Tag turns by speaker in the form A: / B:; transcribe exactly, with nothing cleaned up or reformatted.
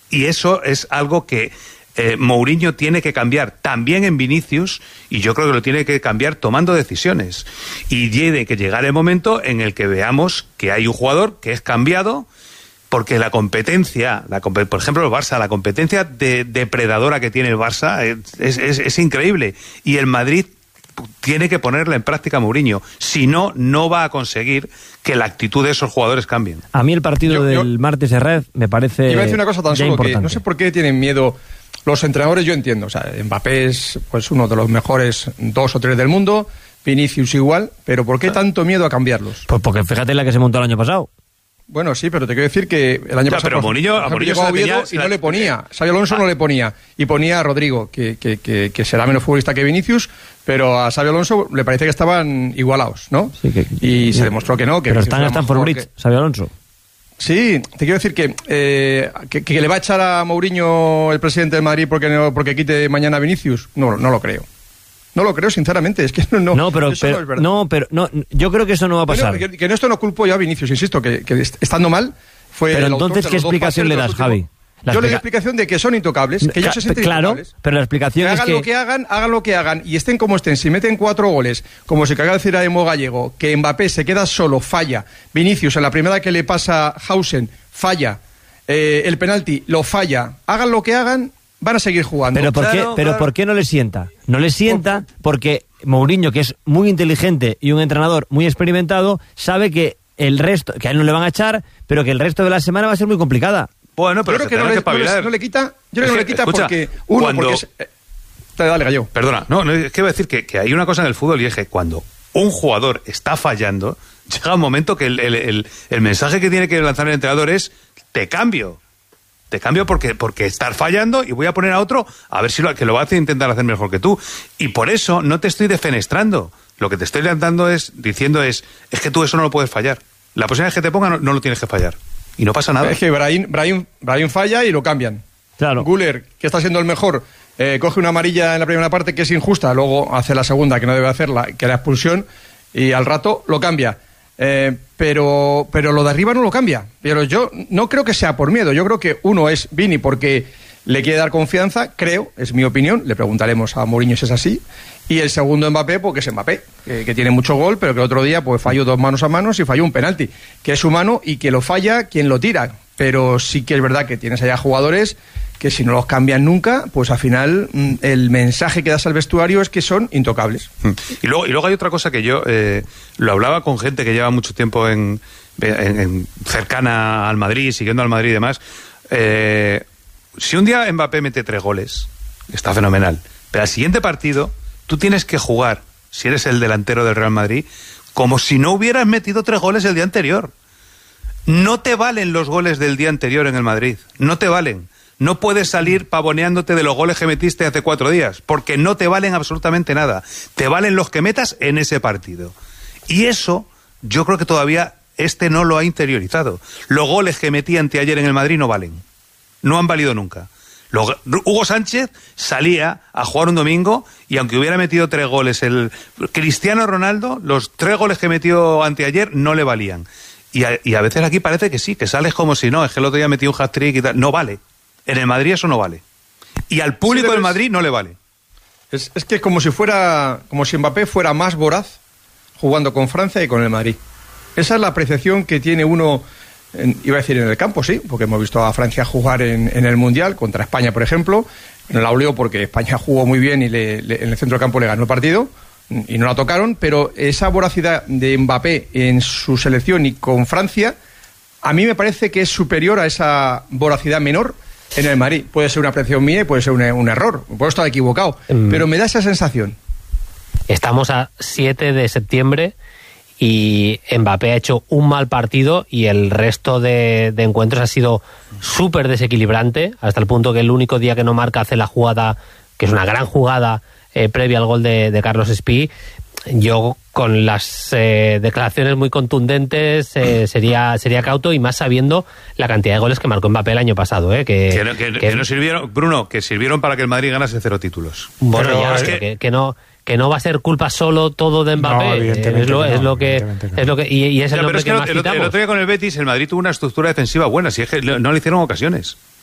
A: Y eso es algo que eh, Mourinho tiene que cambiar también en Vinicius, y yo creo que lo tiene que cambiar tomando decisiones. Y tiene que llegar el momento en el que veamos que hay un jugador que es cambiado, porque la competencia, la, por ejemplo el Barça, la competencia de, depredadora que tiene el Barça es, es, es increíble. Y el Madrid tiene que ponerla en práctica Mourinho, si no, no va a conseguir que la actitud de esos jugadores cambien.
B: A mí el partido yo, del yo, martes de Red me parece
C: iba a decir una cosa tan solo
B: importante.
C: Que no sé por qué tienen miedo los entrenadores, yo entiendo, o sea, Mbappé es pues uno de los mejores dos o tres del mundo, Vinicius igual, pero ¿por qué tanto miedo a cambiarlos?
B: Pues porque fíjate la que se montó el año pasado.
C: Bueno, sí, pero te quiero decir que el año
A: ya,
C: pasado
A: pero Mourinho, a Mourinho
C: llegó a Oviedo y no le ponía. Xabi Alonso no le ponía. Y ponía a Rodrigo, que, que, que, que será menos futbolista que Vinicius, pero a Xabi Alonso le parece que estaban igualados, ¿no?
B: Sí, que,
C: y se demostró que no. Que
B: pero están en Stamford Bridge, Xabi Alonso.
C: Sí, te quiero decir que, eh, que, que le va a echar a Mourinho el presidente del Madrid porque, no, porque quite mañana a Vinicius. No, no lo creo. No lo creo, sinceramente, es que no, no,
B: no pero,
C: eso
B: pero
C: no es verdad.
B: No, pero no, yo creo que eso no va a pasar.
C: Bueno, que, que en esto no culpo yo a Vinicius, insisto, que, que estando mal fue.
B: Pero entonces, ¿qué explicación le das, Javi?
C: La yo le doy explicación de que son intocables, que ellos se sienten
B: claro,
C: intocables.
B: Pero la explicación
C: que
B: es
C: hagan
B: que...
C: lo que hagan, hagan lo que hagan, y estén como estén. Si meten cuatro goles, como se acaba de decir a Emo Gallego, que Mbappé se queda solo, falla. Vinicius, en la primera que le pasa Hausen, falla. Eh, el penalti, lo falla. Hagan lo que hagan, van a seguir jugando.
B: Pero ¿por,
C: claro,
B: qué,
C: claro.
B: pero ¿por qué no le sienta? No le sienta porque Mourinho, que es muy inteligente y un entrenador muy experimentado, sabe que el resto, que a él no le van a echar, pero que el resto de la semana va a ser muy complicada.
A: Bueno, pero
C: yo creo que no le, no, le, no le quita, yo creo que no le quita escucha, porque uno
A: cuando,
C: porque es, eh, dale, Gallo.
A: Perdona, no, no, es que iba a decir que, que hay una cosa en el fútbol y es que cuando un jugador está fallando, llega un momento que el, el, el, el mensaje que tiene que lanzar el entrenador es te cambio. Te cambio porque, porque estás fallando y voy a poner a otro a ver si lo, que lo va a intentar hacer mejor que tú. Y por eso no te estoy defenestrando. Lo que te estoy dando es, diciendo es, es que tú eso no lo puedes fallar. La próxima vez que te ponga no, no lo tienes que fallar. Y no pasa nada.
C: Es que Brahim, Brahim, Brahim falla y lo cambian.
B: Claro.
C: Güler, que está siendo el mejor, eh, coge una amarilla en la primera parte que es injusta, luego hace la segunda que no debe hacerla, que es la expulsión, y al rato lo cambia. Eh, pero, pero lo de arriba no lo cambia. Pero yo no creo que sea por miedo. Yo creo que uno es Vini porque le quiere dar confianza, creo, es mi opinión. Le preguntaremos a Mourinho si es así. Y el segundo Mbappé, porque es Mbappé, que, que tiene mucho gol, pero que el otro día pues falló dos manos a manos y falló un penalti, que es humano y que lo falla quien lo tira. Pero sí que es verdad que tienes allá jugadores que si no los cambian nunca, pues al final el mensaje que das al vestuario es que son intocables.
A: Y luego, y luego hay otra cosa que yo eh, lo hablaba con gente que lleva mucho tiempo en, en, en cercana al Madrid, siguiendo al Madrid y demás. Eh, si un día Mbappé mete tres goles, está fenomenal. Pero al siguiente partido, tú tienes que jugar, si eres el delantero del Real Madrid, como si no hubieras metido tres goles el día anterior. No te valen los goles del día anterior en el Madrid, no te valen. No puedes salir pavoneándote de los goles que metiste hace cuatro días, porque no te valen absolutamente nada. Te valen los que metas en ese partido. Y eso, yo creo que todavía este no lo ha interiorizado. Los goles que metí anteayer en el Madrid no valen. No han valido nunca. Los, Hugo Sánchez salía a jugar un domingo y aunque hubiera metido tres goles, el Cristiano Ronaldo, los tres goles que metió anteayer no le valían. Y a, y a veces aquí parece que sí, que sales como si no, es que el otro día metí un hat-trick y tal. No vale. En el Madrid eso no vale. Y al público sí, del Madrid no le vale.
C: Es, es que es como si fuera, como si Mbappé fuera más voraz jugando con Francia y con el Madrid. Esa es la apreciación que tiene uno, en, iba a decir en el campo, sí, porque hemos visto a Francia jugar en, en el Mundial, contra España, por ejemplo. No la olió porque España jugó muy bien y le, le, en el centro del campo le ganó el partido y no la tocaron, pero esa voracidad de Mbappé en su selección y con Francia, a mí me parece que es superior a esa voracidad menor en el Madrid. Puede ser una apreciación mía y puede ser un, un error, puedo estar equivocado, mm. pero me da esa sensación.
D: Estamos a siete de septiembre y Mbappé ha hecho un mal partido y el resto de, de encuentros ha sido súper desequilibrante, hasta el punto que el único día que no marca hace la jugada, que es una gran jugada eh, previa al gol de, de Carlos Espí. Yo con las eh, declaraciones muy contundentes eh, sería sería cauto, y más sabiendo la cantidad de goles que marcó Mbappé el año pasado, eh, que,
A: que, no, que, que, que no sirvieron, Bruno, que sirvieron para que el Madrid ganase cero títulos.
D: Bueno,
A: pero
D: ya,
A: es
D: que,
A: que...
D: que no que no va a ser culpa solo todo de Mbappé,
E: no, evidentemente
D: es lo,
E: no,
D: es lo que
E: evidentemente
D: es lo que y, y es el
A: ya,
D: nombre
A: pero es que,
D: que
A: el,
D: más
A: el,
D: citamos.
A: El otro día con el Betis el Madrid tuvo una estructura defensiva buena, si es que no le hicieron ocasiones.